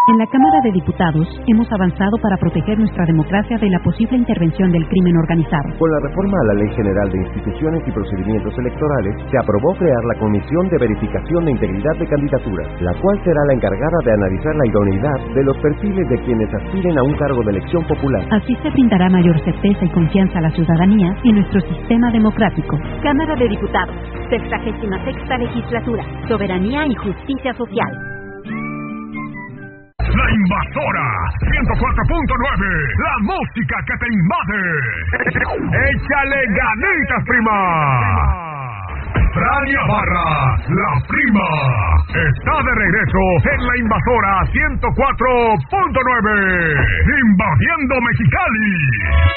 En la Cámara de Diputados hemos avanzado para proteger nuestra democracia de la posible intervención del crimen organizado. Con la reforma a la Ley General de Instituciones y Procedimientos Electorales, se aprobó crear la Comisión de Verificación de Integridad de Candidaturas, la cual será la encargada de analizar la idoneidad de los perfiles de quienes aspiren a un cargo de elección popular. Así se brindará mayor certeza y confianza a la ciudadanía y nuestro sistema democrático. Cámara de Diputados, 66ª Legislatura, Soberanía y Justicia Social. La Invasora 104.9, la música que te invade. Échale ganitas, prima. Frania Barra, la prima, está de regreso en la Invasora 104.9, invadiendo Mexicali.